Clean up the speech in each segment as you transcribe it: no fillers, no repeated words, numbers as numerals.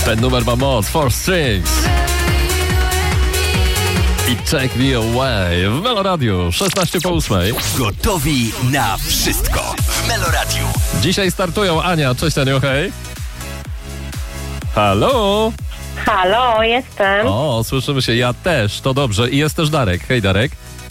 Ten numer ma moc, Four Strings. I Take Me Away w Meloradiu, 16:08. Gotowi na wszystko w Meloradiu. Dzisiaj startują Ania. Cześć Aniu, hej. Halo? Halo, jestem. O, słyszymy się, ja też, to dobrze. I jest też Darek. Hej Darek.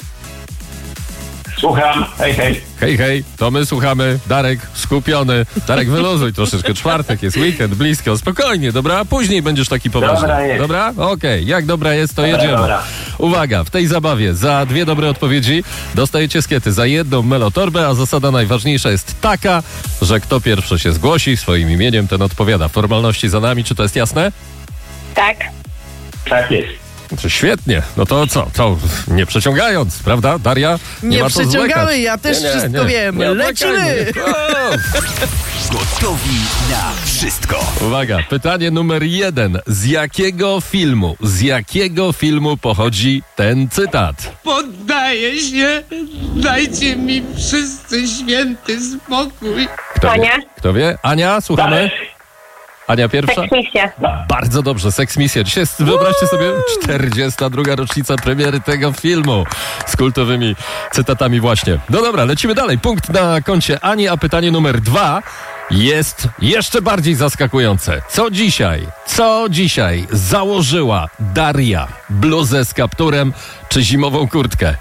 Słucham, hej, hej. Hej, hej, to my słuchamy. Darek skupiony. Darek, wyluzuj troszeczkę. Czwartek jest, weekend, blisko. Spokojnie, dobra? Później będziesz taki poważny. Dobra jest. Dobra? Okej. Jak dobra jest, to jedziemy. Dobra. Uwaga, w tej zabawie za 2 dobre odpowiedzi dostajecie skiety, za 1 melotorbę, a zasada najważniejsza jest taka, że kto pierwszy się zgłosi swoim imieniem, ten odpowiada. Formalności za nami, czy to jest jasne? Tak. Tak jest. To świetnie. No to co? To nie przeciągając, prawda, Daria? Nie ma co przeciągamy, zwlekać. ja też wszystko wiem. Nie Lecimy! odwlekajmy. Gotowi na wszystko. Uwaga, pytanie numer 1. Z jakiego filmu pochodzi ten cytat? Poddaję się, dajcie mi wszyscy święty spokój. Ania? Kto wie? Ania, słuchamy? Ania pierwsza? Seksmisja. Bardzo dobrze, Seksmisja. Dzisiaj jest, wyobraźcie sobie, 42. rocznica premiery tego filmu z kultowymi cytatami właśnie. No dobra, lecimy dalej. Punkt na koncie Ani, a pytanie numer 2 jest jeszcze bardziej zaskakujące. Co dzisiaj założyła Daria? Bluzę z kapturem czy zimową kurtkę?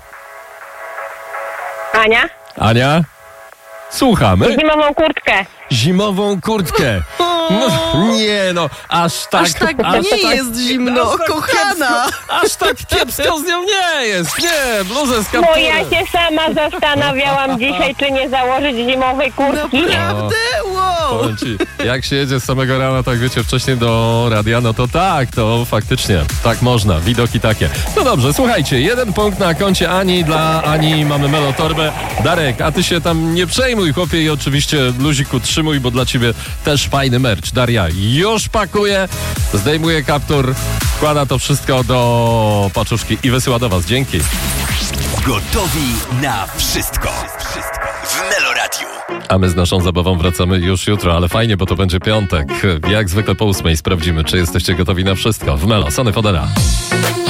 Ania? Ania? Słuchamy. Zimową kurtkę. Zimową kurtkę. No, nie no, aż tak nie jest zimno, aż tak kochana. Aż tak kiepsko z nią nie jest. Nie, bluzę z kapturem. Bo ja się sama zastanawiałam dzisiaj, czy nie założyć zimowej kurtki. Naprawdę? Wow! Powiem ci, jak się jedzie z samego rana, tak wiecie, wcześniej do radia, no to tak, to faktycznie, tak można, widoki takie. No dobrze, słuchajcie, 1 punkt na koncie Ani, dla Ani mamy melotorbę. Darek, a ty się tam nie przejmuj, chłopie, i oczywiście luziku trzymuj, bo dla ciebie też fajny merch. Daria już pakuje, zdejmuje kaptur, wkłada to wszystko do paczuszki i wysyła do was. Dzięki. Gotowi na wszystko w Meloradiu. A my z naszą zabawą wracamy już jutro, ale fajnie, bo to będzie piątek. Jak zwykle po 8 sprawdzimy, czy jesteście gotowi na wszystko. W Melo, Sony Fodera.